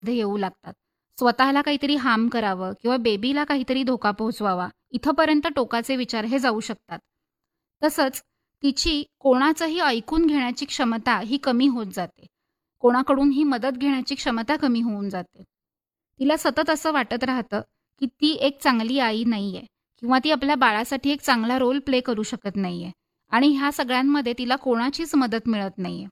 येऊ लागतात. स्वतःला काहीतरी हार्म करावं किंवा बेबीला काहीतरी धोका पोहोचवावा, इथपर्यंत टोकाचे विचार हे जाऊ शकतात. तसंच तिची कोणाचंही ऐकून घेण्याची क्षमता ही कमी होत जाते. कोणाकडूनही मदत घेण्याची क्षमता कमी होऊन जाते. तिला सतत असं वाटत राहतं, की ती एक चांगली आई नाहीये किंवा ती आपल्या बाळासाठी एक चांगला रोल प्ले करू शकत नाहीये आणि ह्या सगळ्यांमध्ये तिला कोणाचीच मदत मिळत नाहीये.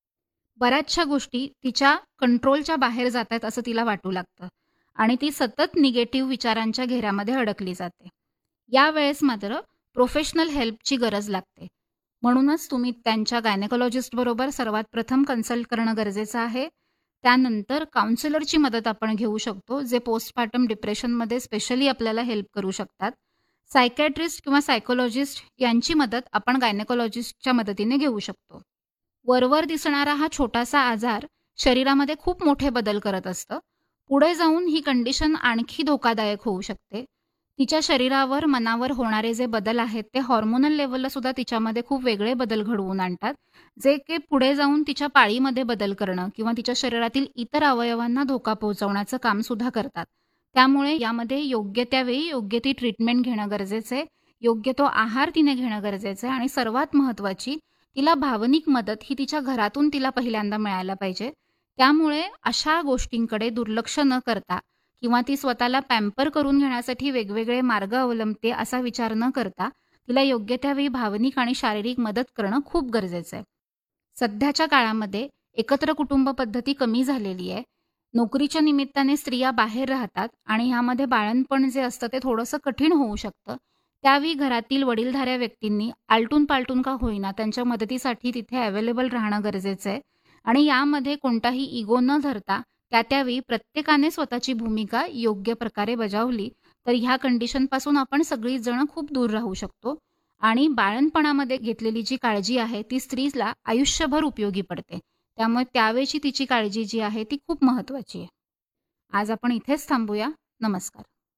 बऱ्याचशा गोष्टी तिच्या कंट्रोलच्या बाहेर जात आहेत असं तिला वाटू लागतं आणि ती सतत निगेटिव्ह विचारांच्या घेऱ्यामध्ये अडकली जाते. यावेळेस मात्र प्रोफेशनल हेल्पची गरज लागते. म्हणूनच तुम्ही त्यांच्या गायनेकॉलॉजिस्टबरोबर सर्वात प्रथम कन्सल्ट करणं गरजेचं आहे. त्यानंतर काउन्सिलरची मदत आपण घेऊ शकतो, जे पोस्टपार्टम डिप्रेशनमध्ये स्पेशली आपल्याला हेल्प करू शकतात. सायकॅट्रिस्ट किंवा सायकोलॉजिस्ट यांची मदत आपण गायनेकॉलॉजिस्टच्या मदतीने घेऊ शकतो. वरवर दिसणारा हा छोटासा आजार शरीरामध्ये खूप मोठे बदल करत असतं. पुढे जाऊन ही कंडिशन आणखी धोकादायक होऊ शकते. तिच्या शरीरावर, मनावर होणारे जे बदल आहेत ते हॉर्मोनल लेव्हलला सुद्धा तिच्यामध्ये खूप वेगळे बदल घडवून आणतात, जे की पुढे जाऊन तिच्या पाळीमध्ये बदल करणं किंवा तिच्या शरीरातील इतर अवयवांना धोका पोहोचवण्याचं कामसुद्धा करतात. त्यामुळे यामध्ये योग्य त्या वेळी योग्य ती ट्रीटमेंट घेणं गरजेचं आहे. योग्य तो आहार तिने घेणं गरजेचं आहे आणि सर्वात महत्त्वाची, तिला भावनिक मदत ही तिच्या घरातून तिला पहिल्यांदा मिळायला पाहिजे. त्यामुळे अशा गोष्टींकडे दुर्लक्ष न करता किंवा ती स्वतःला पॅम्पर करून घेण्यासाठी वेगवेगळे मार्ग अवलंबते असा विचार न करता तिला योग्य त्यावेळी भावनिक आणि शारीरिक मदत करणं खूप गरजेचं आहे. सध्याच्या काळामध्ये एकत्र कुटुंब पद्धती कमी झालेली आहे. नोकरीच्या निमित्ताने स्त्रिया बाहेर राहतात आणि ह्यामध्ये बाळंतपण जे असतं ते थोडंसं कठीण होऊ शकतं. त्यावेळी घरातील वडीलधाऱ्या व्यक्तींनी आलटून पालटून का होईना त्यांच्या मदतीसाठी तिथे अवेलेबल राहणं गरजेचं आहे आणि यामध्ये कोणताही इगो न धरता त्यावेळी प्रत्येकाने स्वतःची भूमिका योग्य प्रकारे बजावली तर ह्या कंडिशनपासून आपण सगळीजण खूप दूर राहू शकतो आणि बाळंतपणामध्ये घेतलेली जी काळजी आहे ती स्त्रीला आयुष्यभर उपयोगी पडते. त्यामुळे त्यावेळची तिची काळजी जी आहे ती खूप महत्त्वाची आहे. आज आपण इथेच थांबूया. नमस्कार.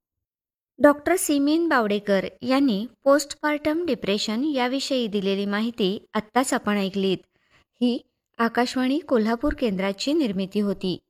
डॉक्टर सिमीन बावडेकर यांनी पोस्टपार्टम डिप्रेशन याविषयी दिलेली माहिती आत्ताच आपण ऐकलीत. ही आकाशवाणी कोल्हापूर केंद्राची निर्मिती होती.